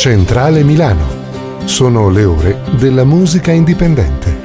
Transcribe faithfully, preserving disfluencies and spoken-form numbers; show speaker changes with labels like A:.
A: Centrale Milano. Sono le ore della musica indipendente.